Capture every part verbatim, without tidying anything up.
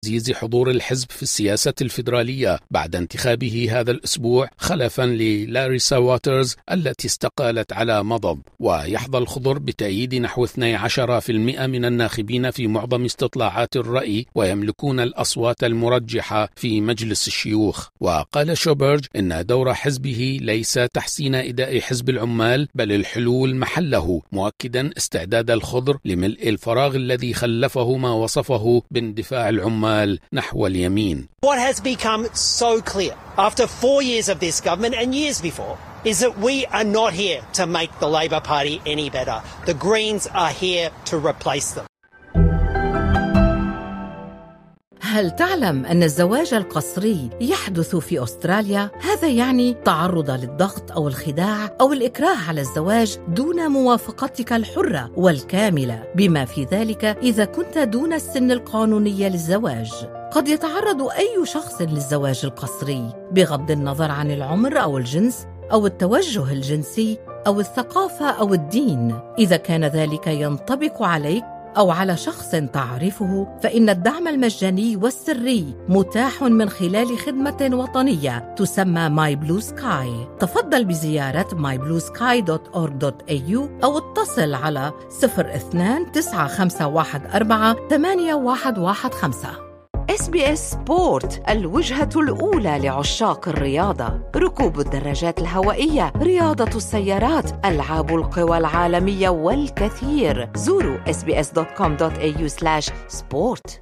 تعزيز حضور الحزب في السياسة الفيدرالية بعد انتخابه هذا الأسبوع خلفا للاريسا واترز التي استقالت على مضض. ويحظى الخضر بتأييد نحو اثني عشر بالمئة من الناخبين في معظم استطلاعات الرأي، ويملكون الأصوات المرجحة في مجلس الشيوخ. وقال شوبرج إن دور حزبه ليس تحسين أداء حزب العمال بل الحلول محله، مؤكدا استعداد الخضر لملء الفراغ الذي خلفه ما وصفه باندفاع العمال نحو اليمين. What has become so clear after four years of this government and years before is that we are not here to make the Labor Party any better. The Greens are here to replace them. هل تعلم أن الزواج القسري يحدث في أستراليا؟ هذا يعني تعرض للضغط أو الخداع أو الإكراه على الزواج دون موافقتك الحرة والكاملة، بما في ذلك إذا كنت دون السن القانوني للزواج. قد يتعرض أي شخص للزواج القسري بغض النظر عن العمر أو الجنس أو التوجه الجنسي أو الثقافة أو الدين. إذا كان ذلك ينطبق عليك أو على شخص تعرفه، فإن الدعم المجاني والسري متاح من خلال خدمة وطنية تسمى ماي بلو سكاي. تفضل بزيارة ماي بلو سكاي دوت أورغ دوت إيه يو أو اتصل على صفر اثنين تسعة خمسة واحد أربعة ثمانية واحد واحد خمسة. إس بي إس سبورت، الوجهة الأولى لعشاق الرياضة، ركوب الدراجات الهوائية، رياضة السيارات، ألعاب القوى العالمية والكثير. زوروا إس بي إس دوت كوم دوت إيه يو سلاش سبورت.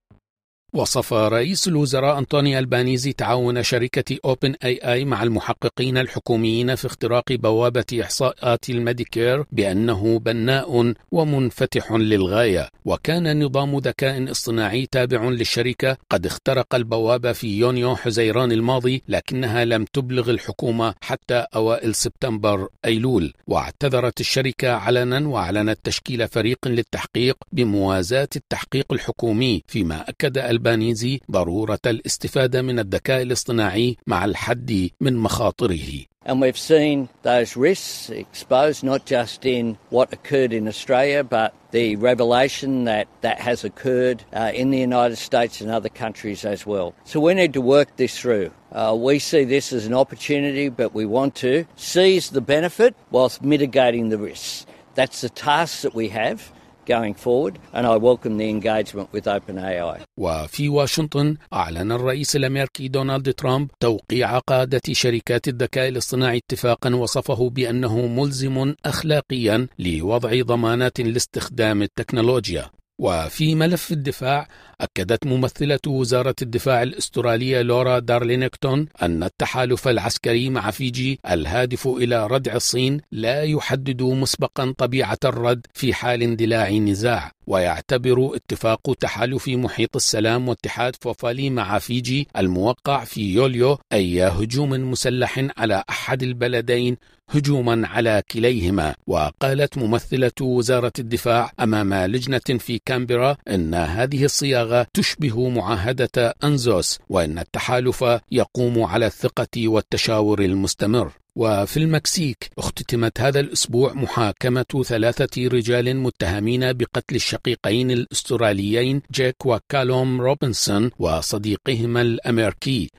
وصف رئيس الوزراء أنطوني ألبانيزي تعاون شركة أوبن آي آي مع المحققين الحكوميين في اختراق بوابة إحصاءات الميديكير بأنه بناء ومنفتح للغاية. وكان نظام ذكاء اصطناعي تابع للشركة قد اخترق البوابة في يونيو حزيران الماضي، لكنها لم تبلغ الحكومة حتى أوائل سبتمبر أيلول. واعتذرت الشركة علنا وأعلنت تشكيل فريق للتحقيق بموازاة التحقيق الحكومي، فيما أكد ألبانيزي ضرورة الاستفادة من الذكاء الاصطناعي مع الحد من مخاطره. And we've seen those risks exposed not just in what occurred in Australia, but the revelation that that has occurred uh, in the United States and other countries as well. So we need to work this through. Uh, we see this as an opportunity, but we want to seize the benefit whilst mitigating the risks. That's the task that we have going forward, and I welcome the engagement with OpenAI. وفي واشنطن أعلن الرئيس الأمريكي دونالد ترامب توقيع قادة شركات الذكاء الاصطناعي اتفاقا وصفه بأنه ملزم أخلاقيا لوضع ضمانات لاستخدام التكنولوجيا. وفي ملف الدفاع، أكدت ممثلة وزارة الدفاع الأسترالية لورا دارلينغتون أن التحالف العسكري مع فيجي الهادف إلى ردع الصين لا يحدد مسبقا طبيعة الرد في حال اندلاع نزاع. ويعتبر اتفاق تحالف محيط السلام واتحاد فوفالي مع فيجي الموقع في يوليو أي هجوم مسلح على أحد البلدين هجوما على كليهما. وقالت ممثلة وزارة الدفاع أمام لجنة في كامبرا أن هذه الصياغة تشبه معاهدة أنزوس، وأن التحالف يقوم على الثقة والتشاور المستمر. وفي المكسيك اختتمت هذا الأسبوع محاكمة ثلاثة رجال متهمين بقتل الشقيقين الأستراليين جاك وكالوم روبنسون وصديقهما الأمريكي.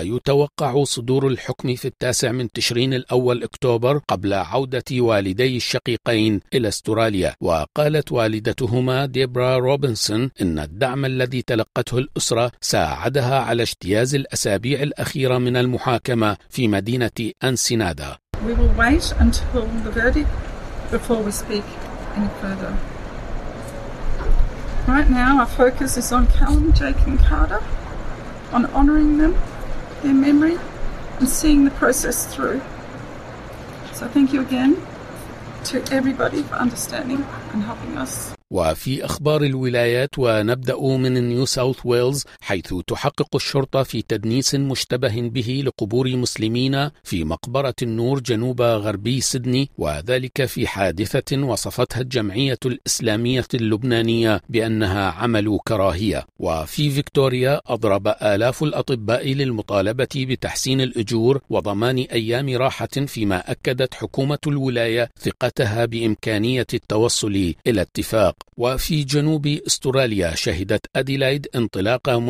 ويتوقع صدور الحكم في التاسع من تشرين الأول أكتوبر قبل عودة والدي الشقيقين إلى أستراليا. وقالت والدتهما ديبرا روبنسون إن الدعم الذي تلقته الأسرة ساعدها على اجتياز الأسابيع الأخيرة من المحاكمة في مدينة أنسينادا. We will wait until the verdict before we speak any further. Right now our focus is on Callum, Jake and Carter, on honouring them, their memory, and seeing the process through. So thank you again to everybody for understanding and helping us. وفي أخبار الولايات، ونبدأ من نيو ساوث ويلز، حيث تحقق الشرطة في تدنيس مشتبه به لقبور مسلمين في مقبرة النور جنوب غربي سيدني، وذلك في حادثة وصفتها الجمعية الإسلامية اللبنانية بأنها عمل كراهية. وفي فيكتوريا أضرب آلاف الأطباء للمطالبة بتحسين الأجور وضمان أيام راحة، فيما أكدت حكومة الولاية ثقتها بإمكانية التوصل إلى اتفاق. وفي جنوب أستراليا شهدت أديلايد انطلاق